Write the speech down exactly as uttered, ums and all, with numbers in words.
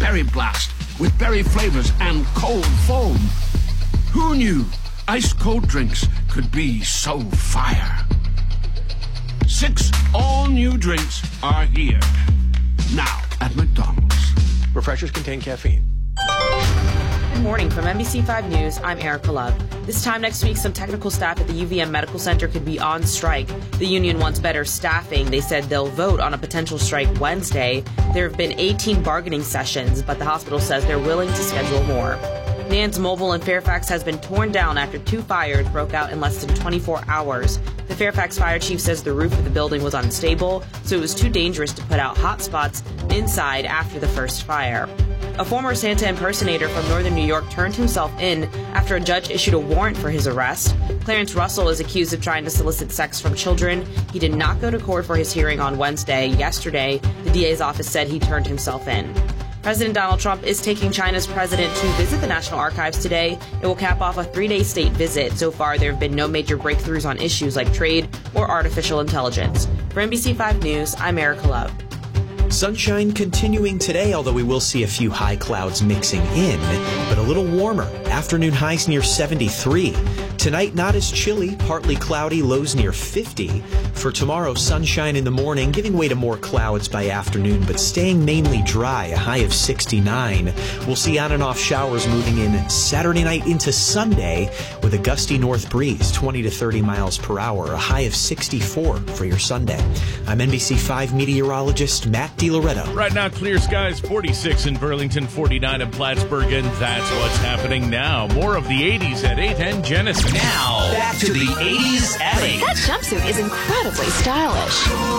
Berry Blast with berry flavors and cold foam. Who knew ice-cold drinks could be so fire? Six all-new drinks are here. Now at McDonald's. Refreshers contain caffeine. Good morning. From N B C five News, I'm Erica Love. This time next week, some technical staff at the U V M Medical Center could be on strike. The union wants better staffing. They said they'll vote on a potential strike Wednesday. There have been eighteen bargaining sessions, but the hospital says they're willing to schedule more. Nan's Mobile in Fairfax has been torn down after two fires broke out in less than twenty-four hours. The Fairfax fire chief says the roof of the building was unstable, so it was too dangerous to put out hot spots inside after the first fire. A former Santa impersonator from northern New York turned himself in after a judge issued a warrant for his arrest. Clarence Russell is accused of trying to solicit sex from children. He did not go to court for his hearing on Wednesday. Yesterday, the D A's office said he turned himself in. President Donald Trump is taking China's president to visit the National Archives today. It will cap off a three-day state visit. So far, there have been no major breakthroughs on issues like trade or artificial intelligence. For N B C five News, I'm Erica Love. Sunshine continuing today, although we will see a few high clouds mixing in, but a little warmer. Afternoon highs near seventy-three. Tonight, not as chilly, partly cloudy, lows near fifty. For tomorrow, sunshine in the morning, giving way to more clouds by afternoon, but staying mainly dry, a high of sixty-nine. We'll see on and off showers moving in Saturday night into Sunday with a gusty north breeze, twenty to thirty miles per hour, a high of sixty-four for your Sunday. I'm N B C five meteorologist Matt DiLoretto. Right now, clear skies, forty-six in Burlington, forty-nine in Plattsburgh, and that's what's happening now. More of the eighties at eight ten Genesis. Now, back to the eighties at eight. That jumpsuit is incredibly stylish.